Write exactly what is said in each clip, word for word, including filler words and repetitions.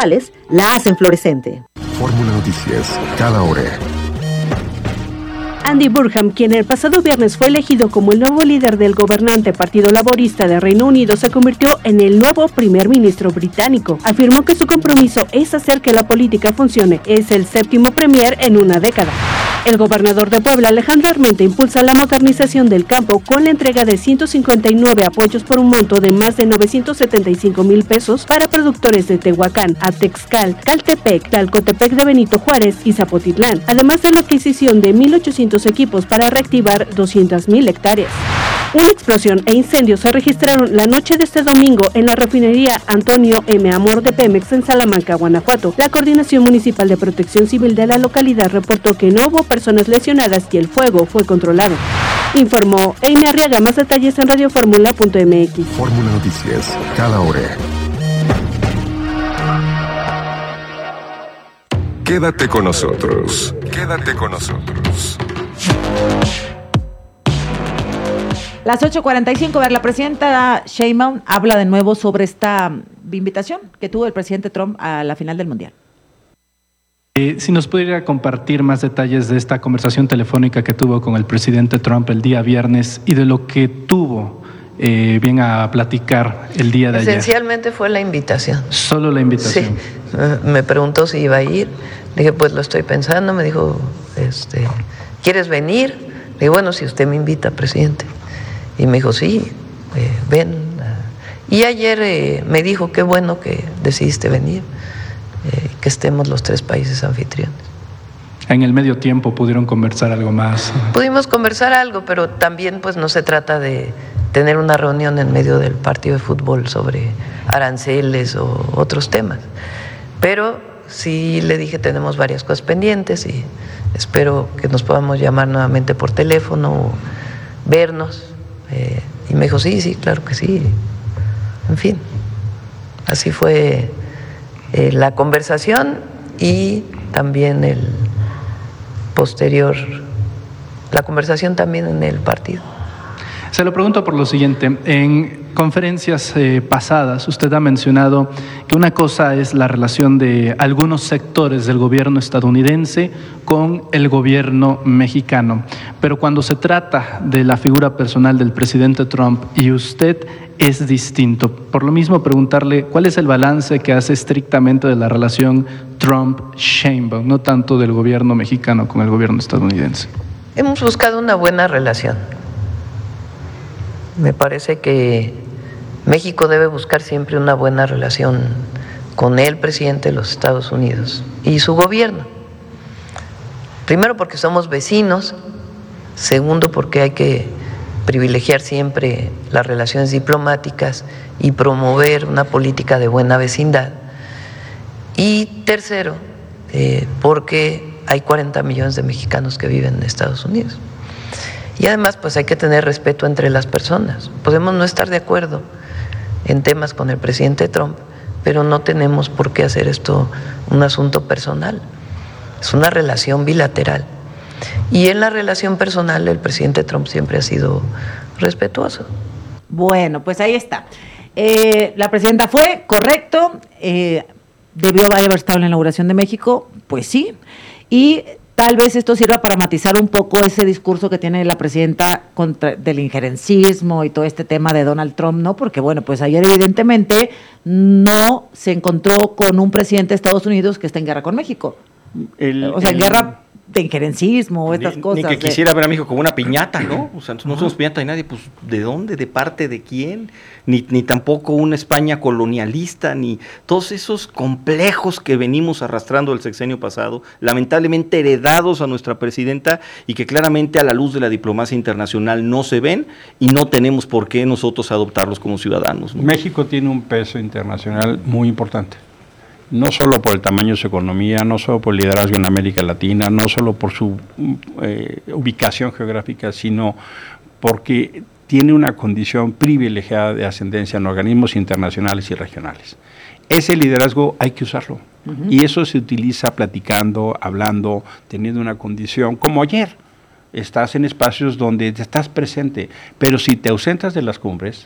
naturales la hacen florescente. Fórmula Noticias, cada hora. Andy Burnham, quien el pasado viernes fue elegido como el nuevo líder del gobernante Partido Laborista de Reino Unido, se convirtió en el nuevo primer ministro británico. Afirmó que su compromiso es hacer que la política funcione. Es el séptimo premier en una década. El gobernador de Puebla, Alejandro Armenta, impulsa la modernización del campo con la entrega de ciento cincuenta y nueve apoyos por un monto de más de novecientos setenta y cinco mil pesos para productores de Tehuacán, Atexcal, Caltepec, Tlalcotepec de Benito Juárez y Zapotitlán, además de la adquisición de mil ochocientos equipos para reactivar doscientas mil hectáreas. Una explosión e incendios se registraron la noche de este domingo en la refinería Antonio M. Amor de Pemex en Salamanca, Guanajuato. La Coordinación Municipal de Protección Civil de la localidad reportó que no hubo personas lesionadas y el fuego fue controlado. Informó Eime Arriaga. Más detalles en radioformula punto m x. Fórmula Noticias, cada hora. Quédate con nosotros. Quédate con nosotros. Las ocho cuarenta y cinco, ver, la presidenta Sheinbaum habla de nuevo sobre esta invitación que tuvo el presidente Trump a la final del Mundial. Eh, si nos pudiera compartir más detalles de esta conversación telefónica que tuvo con el presidente Trump el día viernes y de lo que tuvo eh, bien a platicar el día de ayer. Esencialmente fue la invitación. Solo la invitación. Sí, me preguntó si iba a ir, dije pues lo estoy pensando, me dijo, este, ¿quieres venir? Le dije, bueno, si usted me invita, presidente. Y me dijo, sí, eh, ven. Y ayer eh, me dijo, qué bueno que decidiste venir, eh, que estemos los tres países anfitriones. En el medio tiempo pudieron conversar algo más. Pudimos conversar algo, pero también pues no se trata de tener una reunión en medio del partido de fútbol sobre aranceles o otros temas. Pero sí le dije, tenemos varias cosas pendientes y espero que nos podamos llamar nuevamente por teléfono o vernos. Eh, y me dijo, sí, sí, claro que sí. En fin, así fue eh, la conversación y también el posterior, la conversación también en el partido. Se lo pregunto por lo siguiente, en conferencias eh, pasadas usted ha mencionado que una cosa es la relación de algunos sectores del gobierno estadounidense con el gobierno mexicano, pero cuando se trata de la figura personal del presidente Trump y usted es distinto. Por lo mismo preguntarle cuál es el balance que hace estrictamente de la relación Trump-Sheinbaum, no tanto del gobierno mexicano con el gobierno estadounidense. Hemos buscado una buena relación. Me parece que México debe buscar siempre una buena relación con el presidente de los Estados Unidos y su gobierno. Primero porque somos vecinos, segundo porque hay que privilegiar siempre las relaciones diplomáticas y promover una política de buena vecindad. Y tercero, eh, porque hay cuarenta millones de mexicanos que viven en Estados Unidos. Y además, pues hay que tener respeto entre las personas. Podemos no estar de acuerdo en temas con el presidente Trump, pero no tenemos por qué hacer esto un asunto personal. Es una relación bilateral. Y en la relación personal, el presidente Trump siempre ha sido respetuoso. Bueno, pues ahí está. Eh, la presidenta fue, correcto, eh, debió haber estado en la inauguración de México, pues sí, y tal vez esto sirva para matizar un poco ese discurso que tiene la presidenta contra, del injerencismo y todo este tema de Donald Trump, ¿no? Porque, bueno, pues ayer evidentemente no se encontró con un presidente de Estados Unidos que está en guerra con México. El, o sea, en guerra de injerencismo, estas ni, cosas. Ni que de... quisiera ver a México como una piñata, ¿no? O sea, no somos piñata de nadie, pues ¿de dónde? ¿De parte de quién? Ni, ni tampoco una España colonialista, ni todos esos complejos que venimos arrastrando el sexenio pasado, lamentablemente heredados a nuestra presidenta y que claramente a la luz de la diplomacia internacional no se ven y no tenemos por qué nosotros adoptarlos como ciudadanos, ¿no? México tiene un peso internacional muy importante. No solo por el tamaño de su economía, no solo por el liderazgo en América Latina, no solo por su eh, ubicación geográfica, sino porque tiene una condición privilegiada de ascendencia en organismos internacionales y regionales. Ese liderazgo hay que usarlo. Uh-huh. Y eso se utiliza platicando, hablando, teniendo una condición, como ayer. Estás en espacios donde estás presente, pero si te ausentas de las cumbres,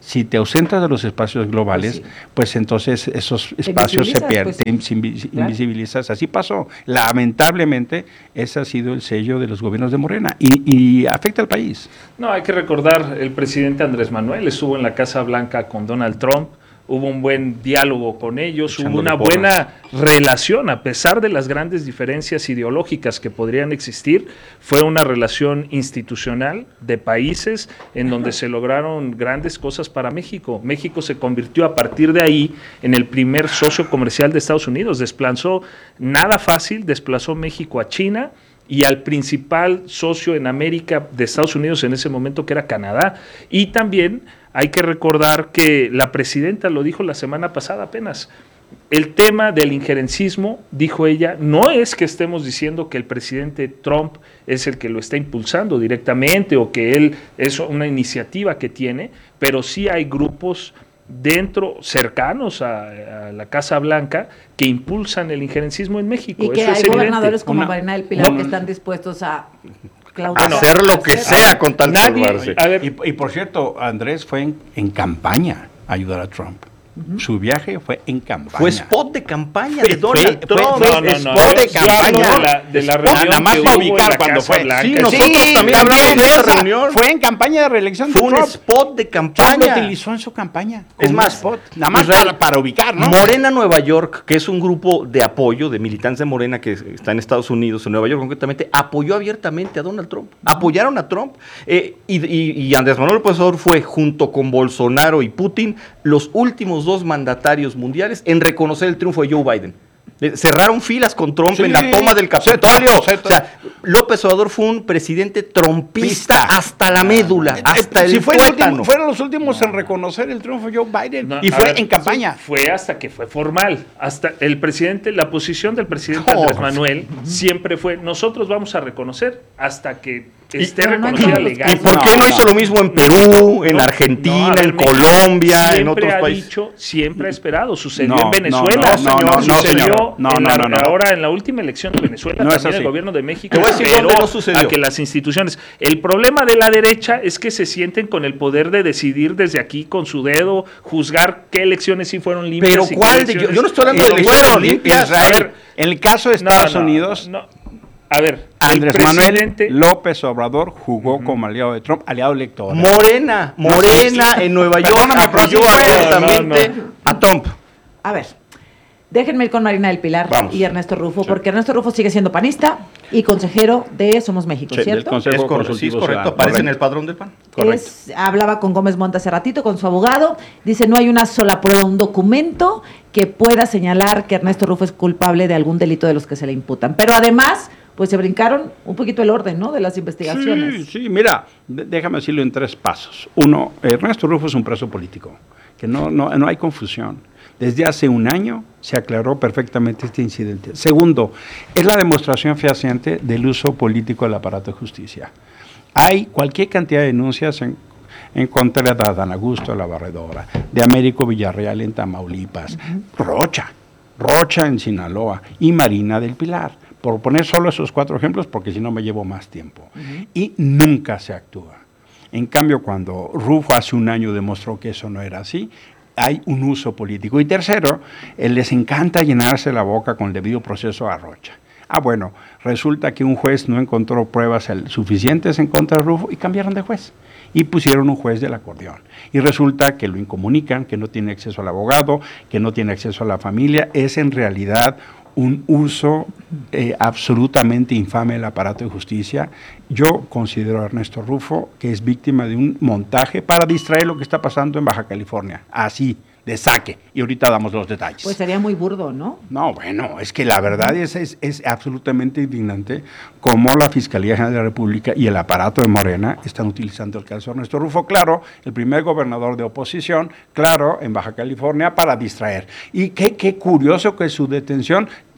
Si te ausentas de los espacios globales, pues, sí. pues entonces esos espacios se pierden, pues, sí. te claro. invisibilizas. Así pasó. Lamentablemente, ese ha sido el sello de los gobiernos de Morena y, y afecta al país. No, hay que recordar, el presidente Andrés Manuel estuvo en la Casa Blanca con Donald Trump. Hubo un buen diálogo con ellos, Echándole hubo una porras. buena relación, a pesar de las grandes diferencias ideológicas que podrían existir, fue una relación institucional de países en donde se lograron grandes cosas para México. México se convirtió a partir de ahí en el primer socio comercial de Estados Unidos, desplazó, nada fácil, desplazó México a China y al principal socio en América de Estados Unidos en ese momento, que era Canadá, y también hay que recordar que la presidenta lo dijo la semana pasada apenas, el tema del injerencismo, dijo ella, no es que estemos diciendo que el presidente Trump es el que lo está impulsando directamente o que él es una iniciativa que tiene, pero sí hay grupos dentro, cercanos a, a la Casa Blanca, que impulsan el injerencismo en México. Y que Eso hay es gobernadores evidente. como Una, Marina del Pilar una, que están dispuestos a clausurar, hacer lo que sea con tal de salvarse. A ver, y, y por cierto, Andrés fue en, en campaña a ayudar a Trump. Uh-huh. Su viaje fue en campaña. Fue spot de campaña de Donald Trump. Fue, no, no, no, spot de campaña. De la, de la reunión nada más para ubicar cuando fue. Blanca. Sí, nosotros sí, también hablamos de esa reunión. Fue en campaña de reelección fue de Trump. Fue un spot de campaña. Trump lo utilizó en su campaña. Es más, spot. Nada más Israel, para, para ubicar, ¿no? Morena Nueva York, que es un grupo de apoyo de militantes de Morena que está en Estados Unidos, en Nueva York concretamente, apoyó abiertamente a Donald Trump. Apoyaron a Trump. Eh, y, y, y Andrés Manuel López Obrador fue, junto con Bolsonaro y Putin, los últimos dos mandatarios mundiales en reconocer el triunfo de Joe Biden. Cerraron filas con Trump sí, en la toma del Capitolio. O sea, López Obrador fue un presidente trompista hasta la médula, hasta eh, el si fue tuétano. Fueron los últimos no. en reconocer el triunfo de Joe Biden. No, y fue ver, en campaña. Fue hasta que fue formal. Hasta el presidente, la posición del presidente oh, Andrés Manuel uh-huh. siempre fue, nosotros vamos a reconocer hasta que esté reconocida legal. ¿Y por qué no, no hizo lo mismo en Perú, en no, Argentina, en Colombia, en otros ha países? Dicho, siempre ha esperado. Sucedió no, en Venezuela, no, no, señor. No, no, sucedió señor. No, en no, la, no, no. ahora en la última elección de Venezuela, no también el gobierno de México esperó no sucedió. a que las instituciones. El problema de la derecha es que se sienten con el poder de decidir desde aquí con su dedo, juzgar qué elecciones sí fueron limpias. Pero y cuál de yo, yo no estoy hablando de elecciones limpias. Israel, en el caso de Estados no, no, Unidos. No, no. A ver, Andrés presidente... Manuel López Obrador jugó uh-huh. como aliado de Trump, aliado electoral. Morena, Morena en Nueva York apoyó abiertamente no, no, no. a Trump. A ver, déjenme ir con Marina del Pilar Vamos. y Ernesto Rufo, sí. porque Ernesto Rufo sigue siendo panista y consejero de Somos México, sí, ¿cierto? Del Consejo es correcto, sí, es correcto, aparece correcto. en el padrón del P A N. Correcto. Es, hablaba con Gómez Montt hace ratito, con su abogado, dice no hay una sola prueba, un documento que pueda señalar que Ernesto Rufo es culpable de algún delito de los que se le imputan, pero además... pues se brincaron un poquito el orden, ¿no?, de las investigaciones. Sí, sí, mira, déjame decirlo en tres pasos. Uno, Ernesto Rufo es un preso político, que no, no, no hay confusión. Desde hace un año se aclaró perfectamente este incidente. Segundo, es la demostración fehaciente del uso político del aparato de justicia. Hay cualquier cantidad de denuncias en, en contra de Adán Augusto de la Barredora, de Américo Villarreal en Tamaulipas, uh-huh. Rocha, Rocha en Sinaloa y Marina del Pilar. Por poner solo esos cuatro ejemplos, porque si no me llevo más tiempo. Uh-huh. Y nunca se actúa. En cambio, cuando Rufo hace un año demostró que eso no era así, hay un uso político. Y tercero, eh, les encanta llenarse la boca con el debido proceso a Rocha. Ah, bueno, resulta que un juez no encontró pruebas suficientes en contra de Rufo y cambiaron de juez. Y pusieron un juez del acordeón. Y resulta que lo incomunican, que no tiene acceso al abogado, que no tiene acceso a la familia. Es en realidad un uso eh, absolutamente infame del aparato de justicia. Yo considero a Ernesto Rufo que es víctima de un montaje para distraer lo que está pasando en Baja California. Así, de saque. Y ahorita damos los detalles. Pues sería muy burdo, ¿no? No, bueno, es que la verdad es, es, es absolutamente indignante cómo la Fiscalía General de la República y el aparato de Morena están utilizando el caso de Ernesto Rufo, claro, el primer gobernador de oposición, claro, en Baja California, para distraer. Y qué, qué curioso que su detención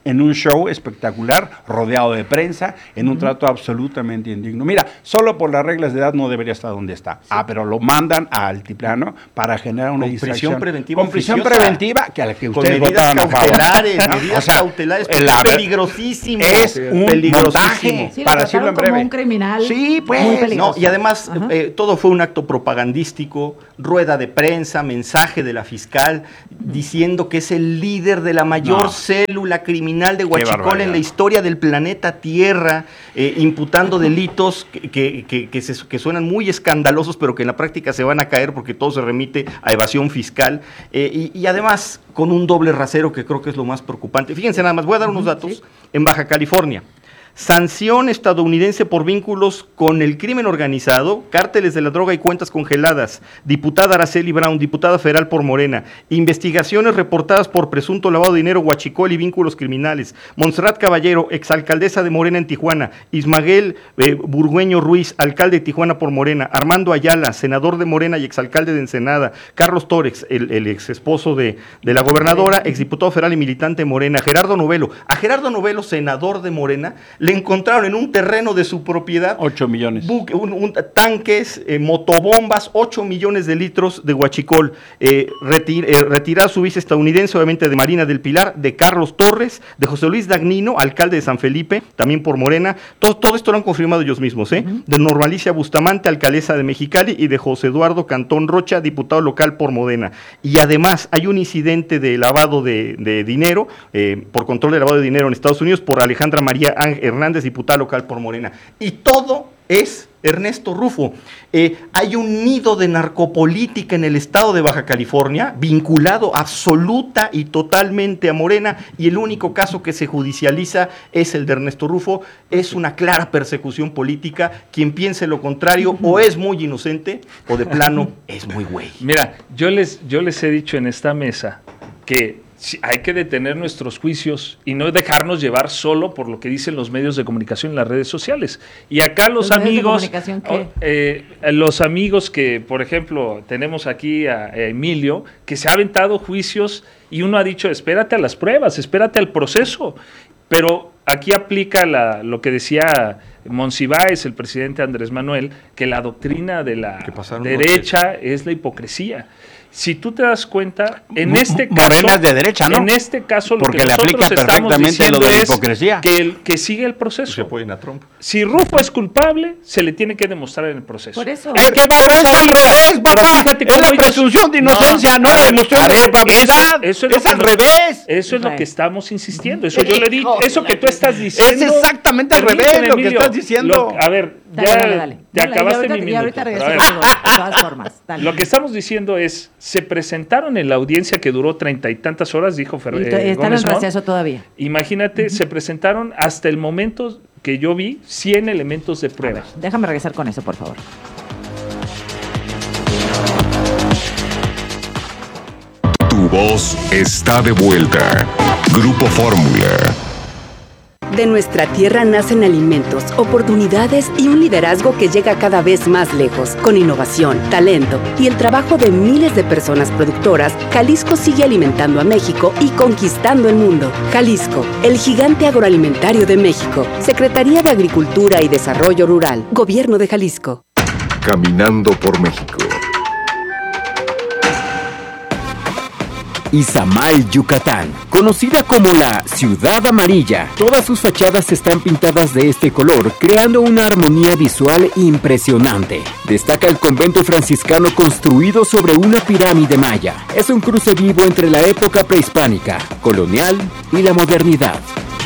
en un show espectacular, rodeado de prensa, en un uh-huh. trato absolutamente indigno. Mira, solo por las reglas de edad no debería estar donde está. Sí. Ah, pero lo mandan a altiplano para generar una con distracción. Prisión preventiva con prisión preventiva, que a la que ustedes votaron a favor. Medidas medidas o sea, cautelares, es peligrosísimo. Es un montaje, sí, para decirlo en breve. Como un criminal. Sí, pues. Muy peligroso. No, y además, eh, todo fue un acto propagandístico, rueda de prensa, mensaje de la fiscal, diciendo que es el líder de la mayor no. célula criminal de Huachicol en la historia del planeta Tierra, eh, imputando delitos que, que, que, que, se, que suenan muy escandalosos, pero que en la práctica se van a caer porque todo se remite a evasión fiscal, eh, y, y además con un doble rasero que creo que es lo más preocupante. Fíjense nada más, voy a dar unos datos. ¿Sí? En Baja California, sanción estadounidense por vínculos con el crimen organizado, cárteles de la droga y cuentas congeladas, diputada Araceli Brown, diputada federal por Morena, investigaciones reportadas por presunto lavado de dinero, huachicol y vínculos criminales, Montserrat Caballero, exalcaldesa de Morena en Tijuana, Ismael eh, Burgueño Ruiz, alcalde de Tijuana por Morena, Armando Ayala, senador de Morena y exalcalde de Ensenada, Carlos Torres, el, el ex esposo de, de la gobernadora, exdiputado federal y militante de Morena, Gerardo Novelo, a Gerardo Novelo, senador de Morena, le encontraron en un terreno de su propiedad ocho millones. Buque, un, un, tanques, eh, motobombas, ocho millones de litros de huachicol. Eh, retir, eh, retirar su vice estadounidense, obviamente de Marina del Pilar, de Carlos Torres, de José Luis Dagnino, alcalde de San Felipe, también por Morena. Todo, todo esto lo han confirmado ellos mismos, ¿eh? Uh-huh. De Normalicia Bustamante, alcaldesa de Mexicali, y de José Eduardo Cantón Rocha, diputado local por Morena. Y además hay un incidente de lavado de, de dinero, eh, por control de lavado de dinero en Estados Unidos, por Alejandra María Ángel Hernández, diputada local por Morena. Y todo es Ernesto Rufo. Eh, hay un nido de narcopolítica en el estado de Baja California, vinculado absoluta y totalmente a Morena, y el único caso que se judicializa es el de Ernesto Rufo. Es una clara persecución política. Quien piense lo contrario o es muy inocente o de plano es muy güey. Mira, yo les, yo les he dicho en esta mesa que hay que detener nuestros juicios y no dejarnos llevar solo por lo que dicen los medios de comunicación en las redes sociales. Y acá los, ¿Los amigos, eh, los amigos que, por ejemplo, tenemos aquí a, a Emilio, que se ha aventado juicios y uno ha dicho, espérate a las pruebas, espérate al proceso. Pero aquí aplica la, lo que decía Monsiváis, el presidente Andrés Manuel, que la doctrina de la derecha es la hipocresía. Si tú te das cuenta, en este caso, Morena es de derecha, ¿no? En este caso, lo Porque que le nosotros aplica estamos perfectamente diciendo lo de la es hipocresía. que, el, que sigue el proceso. Se apoyen a Trump. Si Rufo es culpable, se le tiene que demostrar en el proceso. Por eso. Es que vamos es a al ir? revés, papá. Es la presunción de inocencia, no, no la demostración de culpabilidad. Eso, eso es, es al nos, revés. Eso es lo que estamos insistiendo. Eso yo le di. Eso que tú estás diciendo. Es exactamente al revés lo que estás diciendo. Lo, a ver, dale, ya dale, dale. te dale, acabaste ahorita, mi minuto. Y ahorita regresamos de todas formas. Dale. Lo que estamos diciendo es, se presentaron en la audiencia que duró treinta y tantas horas, dijo Ferrer. Y están en receso todavía. Imagínate, uh-huh. se presentaron hasta el momento que yo vi cien elementos de prueba. Ver, déjame regresar con eso, por favor. Tu voz está de vuelta. Grupo Fórmula. De nuestra tierra nacen alimentos, oportunidades y un liderazgo que llega cada vez más lejos. Con innovación, talento y el trabajo de miles de personas productoras, Jalisco sigue alimentando a México y conquistando el mundo. Jalisco, el gigante agroalimentario de México. Secretaría de Agricultura y Desarrollo Rural. Gobierno de Jalisco. Caminando por México. Izamal, Yucatán, conocida como la Ciudad Amarilla. Todas sus fachadas están pintadas de este color, creando una armonía visual impresionante. Destaca el convento franciscano construido sobre una pirámide maya. Es un cruce vivo entre la época prehispánica, colonial y la modernidad.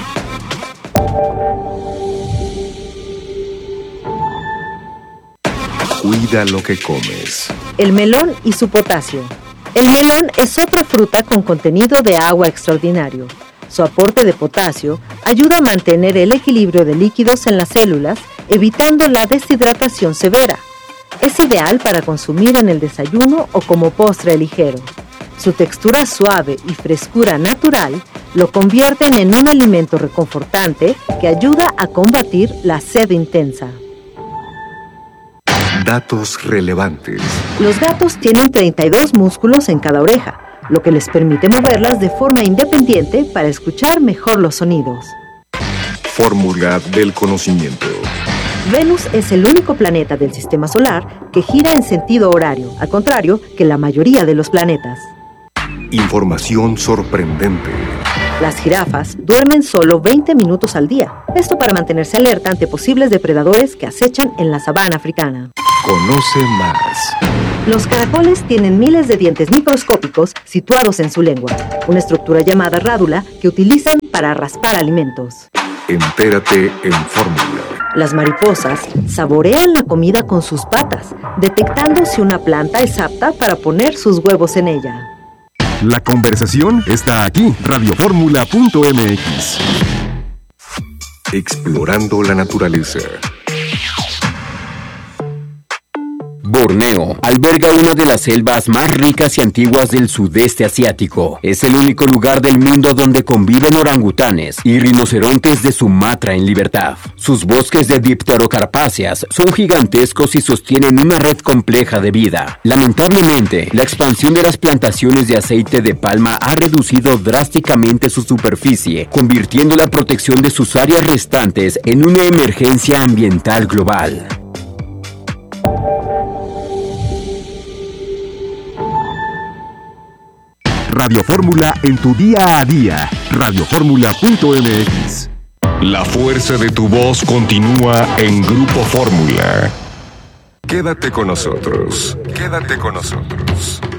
Cuida lo que comes. El melón y su potasio. El melón es otra fruta con contenido de agua extraordinario. Su aporte de potasio ayuda a mantener el equilibrio de líquidos en las células, evitando la deshidratación severa. Es ideal para consumir en el desayuno o como postre ligero. Su textura suave y frescura natural lo convierten en un alimento reconfortante que ayuda a combatir la sed intensa. Datos relevantes. Los gatos tienen treinta y dos músculos en cada oreja, lo que les permite moverlas de forma independiente para escuchar mejor los sonidos. Fórmula del conocimiento. Venus es el único planeta del sistema solar que gira en sentido horario, al contrario que la mayoría de los planetas. Información sorprendente. Las jirafas duermen solo veinte minutos al día, esto para mantenerse alerta ante posibles depredadores que acechan en la sabana africana. Conoce más. Los caracoles tienen miles de dientes microscópicos situados en su lengua, una estructura llamada rádula que utilizan para raspar alimentos. Entérate en Fórmula. Las mariposas saborean la comida con sus patas, detectando si una planta es apta para poner sus huevos en ella. La conversación está aquí, radiofórmula punto m x. Explorando la naturaleza. Borneo alberga una de las selvas más ricas y antiguas del sudeste asiático. Es el único lugar del mundo donde conviven orangutanes y rinocerontes de Sumatra en libertad. Sus bosques de dipterocarpáceas son gigantescos y sostienen una red compleja de vida. Lamentablemente, la expansión de las plantaciones de aceite de palma ha reducido drásticamente su superficie, convirtiendo la protección de sus áreas restantes en una emergencia ambiental global. Radio Fórmula en tu día a día. radiofórmula punto m x. La fuerza de tu voz continúa en Grupo Fórmula. Quédate con nosotros. Quédate con nosotros.